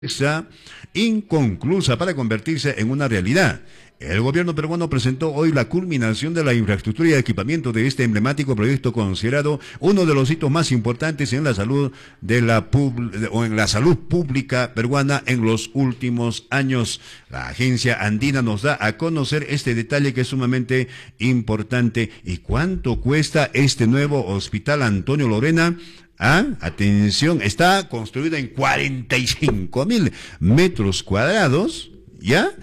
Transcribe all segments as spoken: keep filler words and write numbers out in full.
está inconclusa para convertirse en una realidad. El gobierno peruano presentó hoy la culminación de la infraestructura y equipamiento de este emblemático proyecto, considerado uno de los hitos más importantes en la salud de la pub, o en la salud pública peruana en los últimos años. La agencia andina nos da a conocer este detalle que es sumamente importante. ¿Y cuánto cuesta este nuevo hospital Antonio Lorena? Ah, atención, está construida en cuarenta y cinco mil metros cuadrados, ¿ya?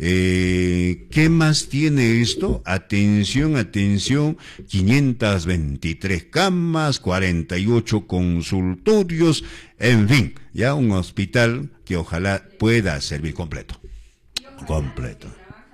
Eh, ¿qué más tiene esto? Atención, atención, quinientas veintitrés camas, cuarenta y ocho consultorios, en fin, ya un hospital que ojalá pueda servir completo, completo.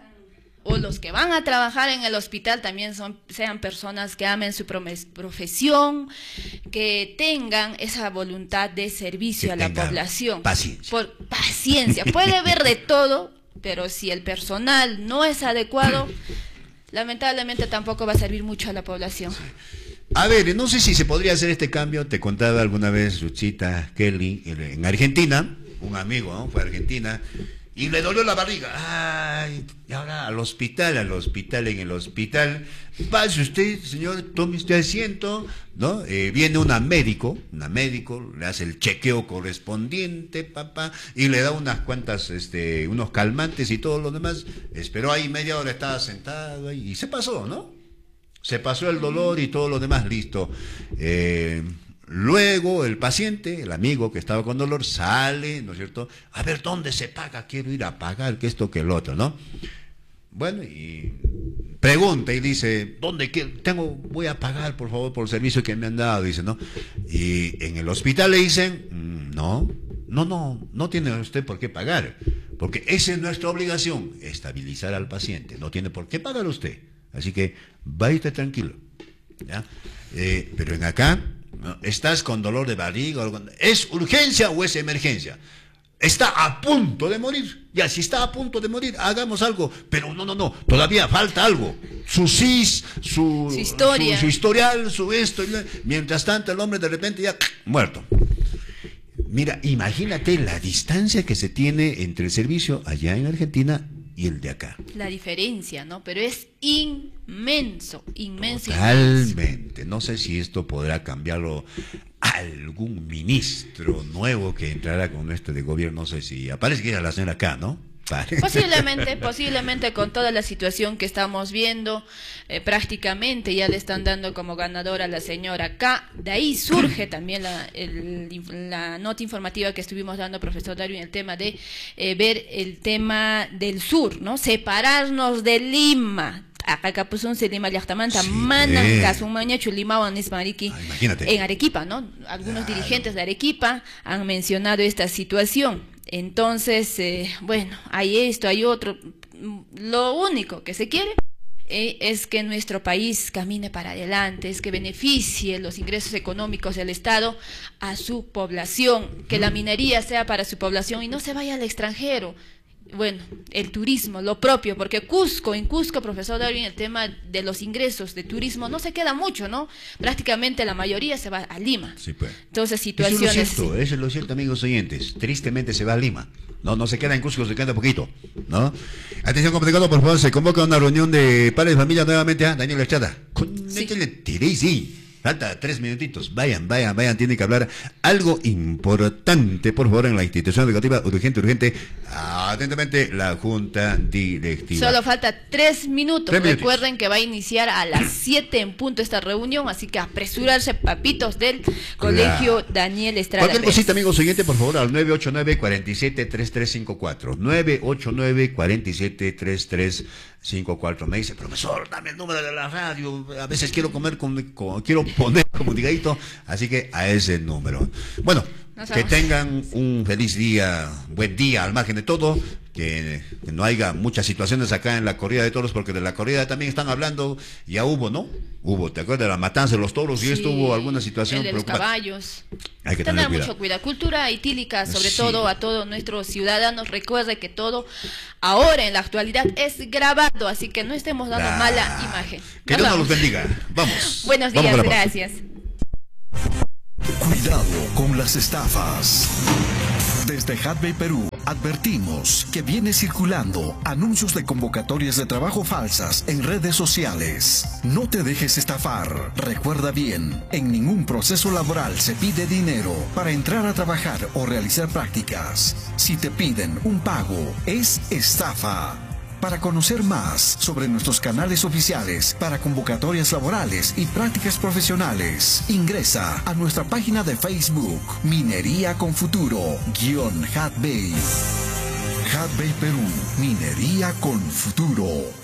O los que van a trabajar en el hospital también son, sean personas que amen su profesión, que tengan esa voluntad de servicio que a la población. Paciencia. Por paciencia. Puede haber de todo, pero si el personal no es adecuado, lamentablemente tampoco va a servir mucho a la población. Sí. A ver, no sé si se podría hacer este cambio. Te contaba alguna vez Luchita, Kelly, en Argentina, un amigo, ¿no? Fue a Argentina. Y le dolió la barriga. Ay, y ahora al hospital, al hospital, en el hospital. Pase usted, señor, tome usted asiento, ¿no? Eh, viene una médico, una médico, le hace el chequeo correspondiente, papá, y le da unas cuantas, este, unos calmantes y todo lo demás. Esperó ahí media hora, estaba sentado ahí, y se pasó, ¿no? Se pasó el dolor y todo lo demás, listo. Eh... Luego el paciente, el amigo que estaba con dolor, sale, ¿no es cierto? A ver, ¿dónde se paga? Quiero ir a pagar, que esto, que el otro, ¿no? Bueno, y pregunta y dice, ¿dónde tengo? Voy a pagar, por favor, por el servicio que me han dado, dice, ¿no? Y en el hospital le dicen, no, no, no, no tiene usted por qué pagar, porque esa es nuestra obligación, estabilizar al paciente, no tiene por qué pagar usted, así que váyate tranquilo, ¿ya? Eh, pero en acá, ¿no? Estás con dolor de barriga, ¿es urgencia o es emergencia? Está a punto de morir. Ya, si está a punto de morir, hagamos algo. Pero no, no, no, todavía falta algo. Su C I S, su, su historia, su, su historial, su esto. Mientras tanto, el hombre de repente ya muerto. Mira, imagínate la distancia que se tiene entre el servicio allá en Argentina y el de acá. La diferencia, ¿no? Pero es inmenso, inmenso. Totalmente. Inmenso. No sé si esto podrá cambiarlo algún ministro nuevo que entrará con este de gobierno. No sé si aparece que era la señora acá, ¿no? Posiblemente, posiblemente con toda la situación que estamos viendo, eh, prácticamente ya le están dando como ganadora a la señora K. De ahí surge también la, el, la nota informativa que estuvimos dando, profesor Dario, en el tema de eh, ver el tema del sur, ¿no? Separarnos de Lima. Acá puso un Lima Yachtamanta, Manan, Casumaña, Chulimawan, Ismariki, en Arequipa, ¿no? Algunos claro. dirigentes de Arequipa han mencionado esta situación. Entonces, eh, bueno, hay esto, hay otro. Lo único que se quiere eh, es que nuestro país camine para adelante, es que beneficie los ingresos económicos del Estado a su población, que la minería sea para su población y no se vaya al extranjero. Bueno, el turismo, lo propio, porque Cusco, en Cusco, profesor Darwin, el tema de los ingresos de turismo no se queda mucho, ¿no? Prácticamente la mayoría se va a Lima. Sí, pues. Entonces, situaciones... Eso es lo cierto, eso es lo cierto, amigos oyentes. Tristemente se va a Lima. No, no se queda en Cusco, se queda poquito, ¿no? Atención, comunicado, por favor, se convoca una reunión de padres de familia nuevamente, ¿ah? Daniel Estrada. Sí. Tiré, sí. Falta tres minutitos. Vayan, vayan, vayan. Tienen que hablar algo importante, por favor, en la institución educativa. Urgente, urgente. Atentamente, la Junta Directiva. Solo falta tres minutos. tres Recuerden que va a iniciar a las siete en punto esta reunión, así que apresurarse, papitos del Colegio claro. Daniel Estrada. Cualquier Pérez. Cosita, amigos oyentes, por favor, al nueve ocho nueve, cuatro siete, tres tres cinco cuatro. nueve ocho nueve, cuatro siete, tres tres cinco cuatro. Me dice, profesor, dame el número de la radio. A veces quiero comer con, con quiero poner comunicadito, así que a ese número. Bueno, que tengan un feliz día, buen día, al margen de todo, que, que no haya muchas situaciones acá en la corrida de toros, porque de la corrida también están hablando, ya hubo, ¿no? Hubo, ¿te acuerdas de la matanza de los toros? Sí, y esto hubo alguna situación. El de los caballos. Hay que tener, tener mucho cuidado. Cultura etílica, sobre sí. todo a todos nuestros ciudadanos. Recuerde que todo ahora en la actualidad es grabado, así que no estemos dando la... mala imagen. Que Dios nos los bendiga. Vamos. Buenos días, Vamos gracias. Cuidado con las estafas. Desde Hatbay Perú, advertimos que viene circulando anuncios de convocatorias de trabajo falsas en redes sociales. No te dejes estafar. Recuerda bien, en ningún proceso laboral se pide dinero para entrar a trabajar o realizar prácticas. Si te piden un pago, es estafa. Para conocer más sobre nuestros canales oficiales para convocatorias laborales y prácticas profesionales, ingresa a nuestra página de Facebook, Minería con Futuro, guión Hatbay. Hatbay Perú, Minería con Futuro.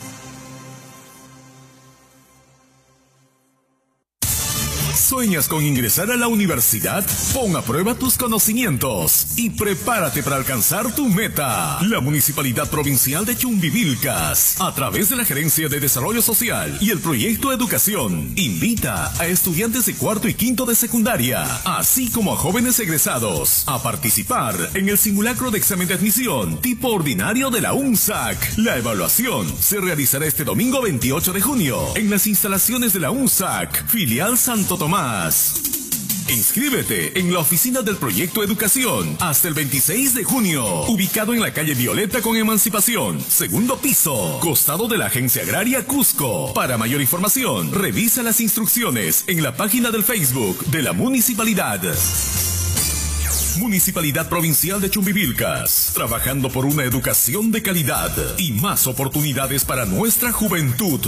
¿Sueñas con ingresar a la universidad? Pon a prueba tus conocimientos y prepárate para alcanzar tu meta. La Municipalidad Provincial de Chumbivilcas, a través de la Gerencia de Desarrollo Social y el Proyecto Educación, invita a estudiantes de cuarto y quinto de secundaria, así como a jóvenes egresados, a participar en el simulacro de examen de admisión tipo ordinario de la UNSAC. La evaluación se realizará este domingo veintiocho de junio en las instalaciones de la UNSAC, filial Santo Tomás. Inscríbete en la oficina del Proyecto Educación hasta el veintiséis de junio, ubicado en la calle Violeta con Emancipación, segundo piso, costado de la Agencia Agraria Cusco. Para mayor información, revisa las instrucciones en la página del Facebook de la Municipalidad. Municipalidad Provincial de Chumbivilcas, trabajando por una educación de calidad y más oportunidades para nuestra juventud.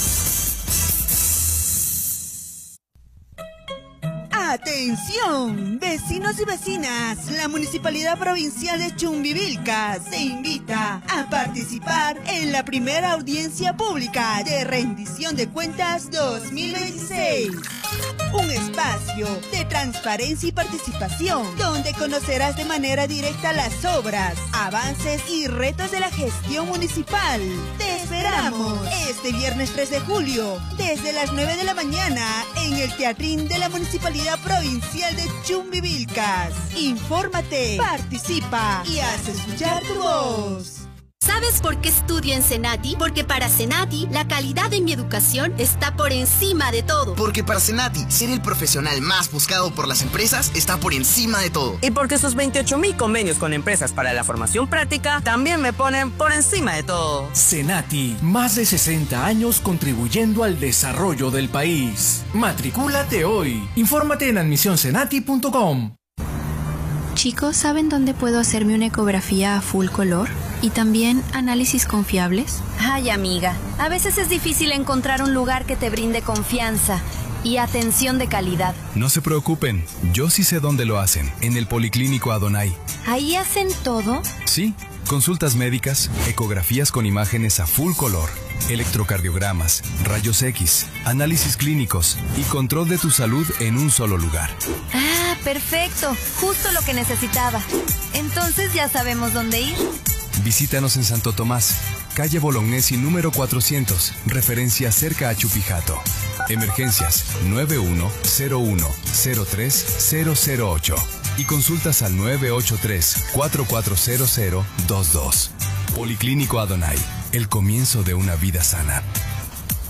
¡Atención! Vecinos y vecinas, la Municipalidad Provincial de Chumbivilcas te invita a participar en la primera audiencia pública de rendición de cuentas dos mil veintiséis. Un espacio de transparencia y participación donde conocerás de manera directa las obras, avances y retos de la gestión municipal. Te esperamos este viernes tres de julio desde las nueve de la mañana en el Teatrín de la Municipalidad Provincial de Chumbivilcas. Infórmate, participa y haz escuchar tu voz. ¿Sabes por qué estudio en Senati? Porque para Senati, la calidad de mi educación está por encima de todo. Porque para Senati, ser el profesional más buscado por las empresas está por encima de todo. Y porque sus veintiocho mil convenios con empresas para la formación práctica también me ponen por encima de todo. Senati, más de sesenta años contribuyendo al desarrollo del país. Matricúlate hoy. Infórmate en admisión senati punto com. Chicos, ¿saben dónde puedo hacerme una ecografía a full color? ¿Y también análisis confiables? Ay, amiga, a veces es difícil encontrar un lugar que te brinde confianza y atención de calidad. No se preocupen, yo sí sé dónde lo hacen, en el Policlínico Adonai. ¿Ahí hacen todo? Sí, consultas médicas, ecografías con imágenes a full color, electrocardiogramas, rayos X, análisis clínicos y control de tu salud en un solo lugar. Ah, perfecto, justo lo que necesitaba. Entonces ya sabemos dónde ir. Visítanos en Santo Tomás, calle Bolognesi número cuatrocientos, referencia cerca a Chupijato. Emergencias nueve uno cero uno cero tres cero cero ocho y consultas al nueve ocho tres cuatro cuatro cero cero dos dos. Policlínico Adonai, el comienzo de una vida sana.